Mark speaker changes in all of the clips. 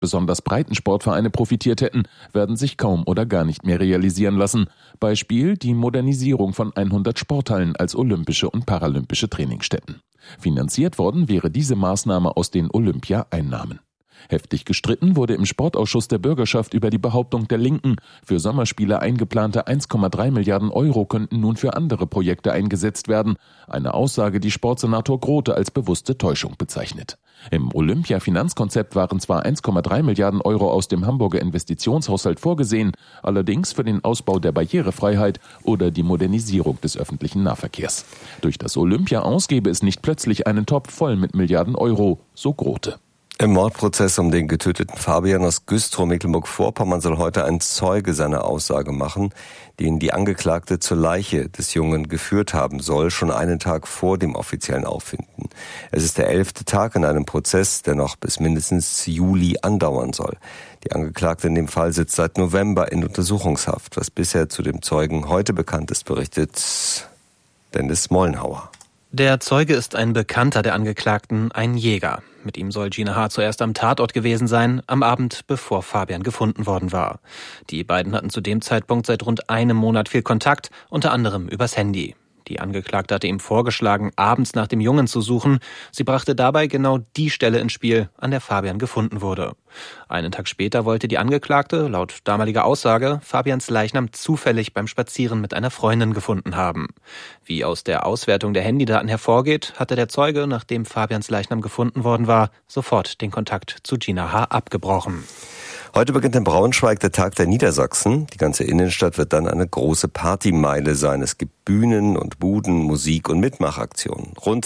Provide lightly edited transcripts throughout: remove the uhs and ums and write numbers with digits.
Speaker 1: besonders Breitensportvereine profitiert hätten, werden sich kaum oder gar nicht mehr realisieren lassen. Beispiel die Modernisierung von 100 Sporthallen als olympische und paralympische Trainingsstätten. Finanziert worden wäre diese Maßnahme aus den Olympia-Einnahmen. Heftig gestritten wurde im Sportausschuss der Bürgerschaft über die Behauptung der Linken, für Sommerspiele eingeplante 1,3 Milliarden Euro könnten nun für andere Projekte eingesetzt werden. Eine Aussage, die Sportsenator Grote als bewusste Täuschung bezeichnet. Im Olympia-Finanzkonzept waren zwar 1,3 Milliarden Euro aus dem Hamburger Investitionshaushalt vorgesehen, allerdings für den Ausbau der Barrierefreiheit oder die Modernisierung des öffentlichen Nahverkehrs. Durch das Olympia-Aus gäbe es nicht plötzlich einen Topf voll mit Milliarden Euro, so Grote.
Speaker 2: Im Mordprozess um den getöteten Fabian aus Güstrow, Mecklenburg-Vorpommern, soll heute ein Zeuge seine Aussage machen, den die Angeklagte zur Leiche des Jungen geführt haben soll, schon einen Tag vor dem offiziellen Auffinden. Es ist der 11. Tag in einem Prozess, der noch bis mindestens Juli andauern soll. Die Angeklagte in dem Fall sitzt seit November in Untersuchungshaft. Was bisher zu dem Zeugen heute bekannt ist, berichtet Dennis Mollenhauer.
Speaker 3: Der Zeuge ist ein Bekannter der Angeklagten, ein Jäger. Mit ihm soll Gina H. zuerst am Tatort gewesen sein, am Abend, bevor Fabian gefunden worden war. Die beiden hatten zu dem Zeitpunkt seit rund einem Monat viel Kontakt, unter anderem übers Handy. Die Angeklagte hatte ihm vorgeschlagen, abends nach dem Jungen zu suchen. Sie brachte dabei genau die Stelle ins Spiel, an der Fabian gefunden wurde. Einen Tag später wollte die Angeklagte, laut damaliger Aussage, Fabians Leichnam zufällig beim Spazieren mit einer Freundin gefunden haben. Wie aus der Auswertung der Handydaten hervorgeht, hatte der Zeuge, nachdem Fabians Leichnam gefunden worden war, sofort den Kontakt zu Gina H. abgebrochen.
Speaker 2: Heute beginnt in Braunschweig der Tag der Niedersachsen. Die ganze Innenstadt wird dann eine große Partymeile sein. Es gibt Bühnen und Buden, Musik und Mitmachaktionen. Rund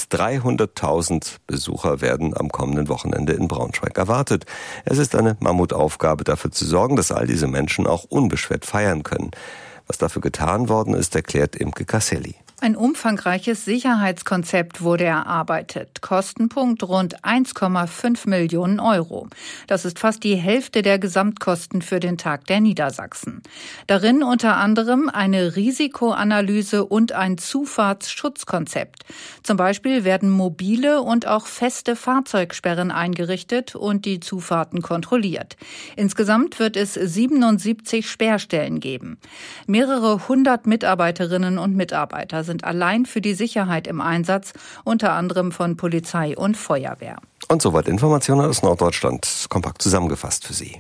Speaker 2: 300.000 Besucher werden am kommenden Wochenende in Braunschweig erwartet. Es ist eine Mammutaufgabe, dafür zu sorgen, dass all diese Menschen auch unbeschwert feiern können. Was dafür getan worden ist, erklärt Imke Casselli.
Speaker 4: Ein umfangreiches Sicherheitskonzept wurde erarbeitet. Kostenpunkt rund 1,5 Millionen Euro. Das ist fast die Hälfte der Gesamtkosten für den Tag der Niedersachsen. Darin unter anderem eine Risikoanalyse und ein Zufahrtsschutzkonzept. Zum Beispiel werden mobile und auch feste Fahrzeugsperren eingerichtet und die Zufahrten kontrolliert. Insgesamt wird es 77 Sperrstellen geben. Mehrere hundert Mitarbeiterinnen und Mitarbeiter sind allein für die Sicherheit im Einsatz, unter anderem von Polizei und Feuerwehr.
Speaker 2: Und soweit Informationen aus Norddeutschland, kompakt zusammengefasst für Sie.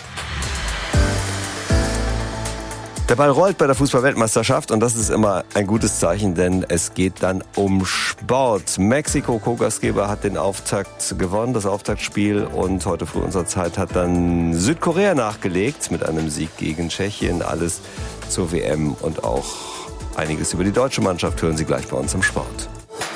Speaker 2: Der Ball rollt bei der Fußball-Weltmeisterschaft und das ist immer ein gutes Zeichen, denn es geht dann um Sport. Mexiko, Co-Gastgeber, hat den Auftakt gewonnen, das Auftaktspiel, und heute früh unserer Zeit hat dann Südkorea nachgelegt mit einem Sieg gegen Tschechien. Alles zur WM und auch einiges über die deutsche Mannschaft hören Sie gleich bei uns im Sport.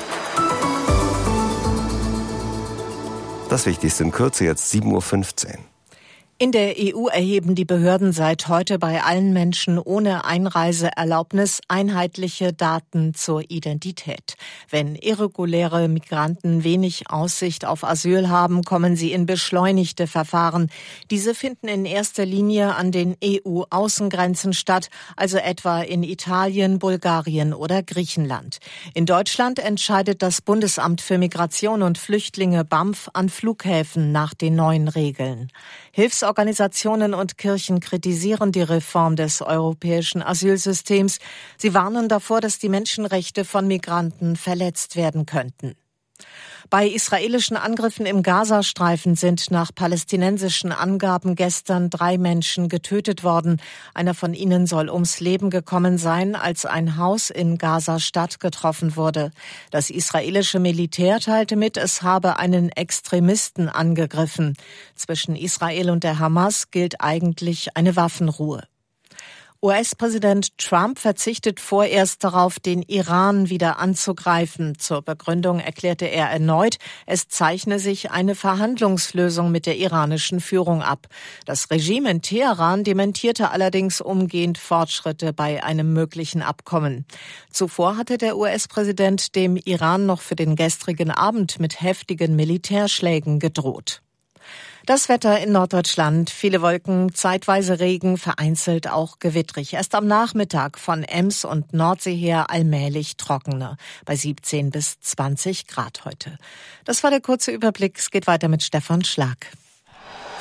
Speaker 2: Das Wichtigste in Kürze, jetzt 7:15 Uhr.
Speaker 5: In der EU erheben die Behörden seit heute bei allen Menschen ohne Einreiseerlaubnis einheitliche Daten zur Identität. Wenn irreguläre Migranten wenig Aussicht auf Asyl haben, kommen sie in beschleunigte Verfahren. Diese finden in erster Linie an den EU-Außengrenzen statt, also etwa in Italien, Bulgarien oder Griechenland. In Deutschland entscheidet das Bundesamt für Migration und Flüchtlinge BAMF an Flughäfen nach den neuen Regeln. Hilfsorganisationen und Kirchen kritisieren die Reform des europäischen Asylsystems. Sie warnen davor, dass die Menschenrechte von Migranten verletzt werden könnten. Bei israelischen Angriffen im Gazastreifen sind nach palästinensischen Angaben gestern 3 Menschen getötet worden. Einer von ihnen soll ums Leben gekommen sein, als ein Haus in Gaza-Stadt getroffen wurde. Das israelische Militär teilte mit, es habe einen Extremisten angegriffen. Zwischen Israel und der Hamas gilt eigentlich eine Waffenruhe. US-Präsident Trump verzichtet vorerst darauf, den Iran wieder anzugreifen. Zur Begründung erklärte er erneut, es zeichne sich eine Verhandlungslösung mit der iranischen Führung ab. Das Regime in Teheran dementierte allerdings umgehend Fortschritte bei einem möglichen Abkommen. Zuvor hatte der US-Präsident dem Iran noch für den gestrigen Abend mit heftigen Militärschlägen gedroht. Das Wetter in Norddeutschland, viele Wolken, zeitweise Regen, vereinzelt auch gewittrig. Erst am Nachmittag von Ems und Nordsee her allmählich trockener, bei 17 bis 20 Grad heute. Das war der kurze Überblick. Es geht weiter mit Stefan Schlag.